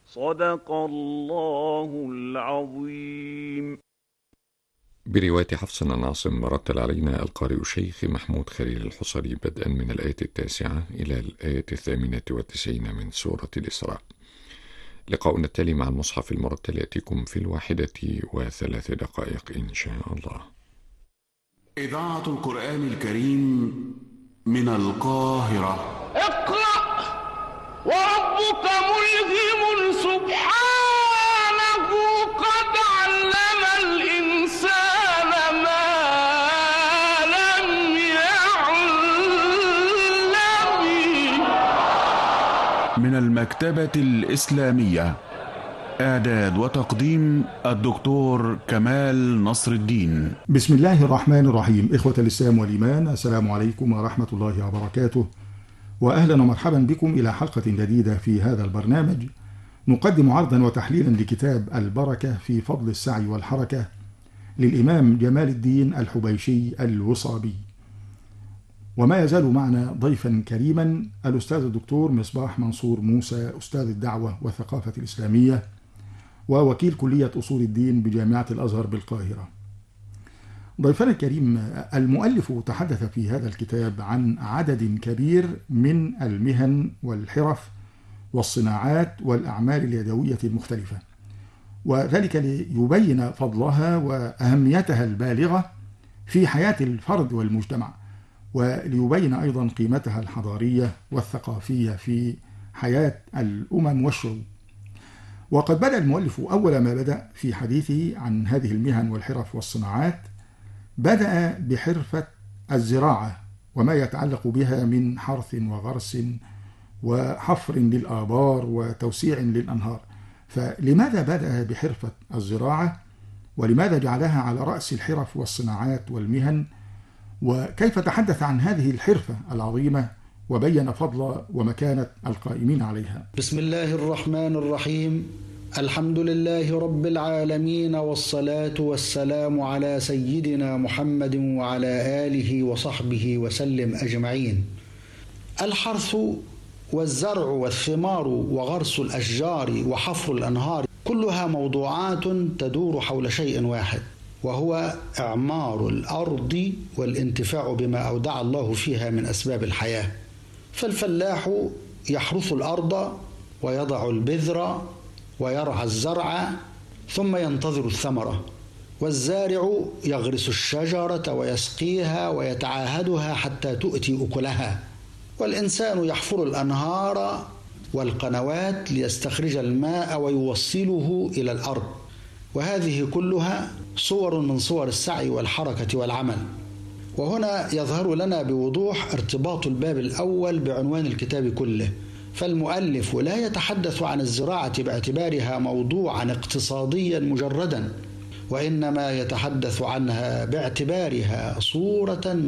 صدق الله العظيم. برواية حفص عن عاصم رتل علينا القارئ الشيخ محمود خليل الحصري بدءا من الآية 9 إلى الآية 98 من سورة الإسراء. لقاؤنا التالي مع المصحف المرتل يأتيكم في 1:03 إن شاء الله. إذاعة القرآن الكريم من القاهرة. اقرأ وربك ملهم سبحانه قد علم الإنسان ما لم يعلم. من المكتبة الإسلامية، إعداد وتقديم الدكتور كمال نصر الدين. بسم الله الرحمن الرحيم. إخوة الإسلام والإيمان، السلام عليكم ورحمة الله وبركاته، وأهلا ومرحبا بكم إلى حلقة جديدة في هذا البرنامج. نقدم عرضا وتحليلا لكتاب البركة في فضل السعي والحركة للإمام جمال الدين الحبيشي الوصابي. وما يزال معنا ضيفا كريما الأستاذ الدكتور مصباح منصور موسى، أستاذ الدعوة والثقافة الإسلامية ووكيل كلية أصول الدين بجامعة الأزهر بالقاهرة. ضيفنا الكريم المؤلف تحدث في هذا الكتاب عن عدد كبير من المهن والحرف والصناعات والأعمال اليدوية المختلفة، وذلك ليبين فضلها وأهميتها البالغة في حياة الفرد والمجتمع، وليبين أيضا قيمتها الحضارية والثقافية في حياة الأمم والشعوب. وقد بدأ المؤلف أول ما بدأ في حديثه عن هذه المهن والحرف والصناعات، بدأ بحرفة الزراعة وما يتعلق بها من حرث وغرس وحفر للآبار وتوسيع للأنهار. فلماذا بدأ بحرفة الزراعة، ولماذا جعلها على رأس الحرف والصناعات والمهن، وكيف تحدث عن هذه الحرفة العظيمة وبين فضل ومكانة القائمين عليها؟ بسم الله الرحمن الرحيم. الحمد لله رب العالمين، والصلاة والسلام على سيدنا محمد وعلى آله وصحبه وسلم أجمعين. الحرث والزرع والثمار وغرس الأشجار وحفر الأنهار كلها موضوعات تدور حول شيء واحد، وهو إعمار الأرض والانتفاع بما أودع الله فيها من أسباب الحياة. فالفلاح يحرث الأرض ويضع البذر ويرعى الزرع ثم ينتظر الثمرة، والزارع يغرس الشجرة ويسقيها ويتعاهدها حتى تؤتي أكلها، والإنسان يحفر الأنهار والقنوات ليستخرج الماء ويوصله إلى الأرض. وهذه كلها صور من صور السعي والحركة والعمل. وهنا يظهر لنا بوضوح ارتباط الباب الأول بعنوان الكتاب كله، فالمؤلف لا يتحدث عن الزراعة باعتبارها موضوعا اقتصاديا مجردا، وإنما يتحدث عنها باعتبارها صورة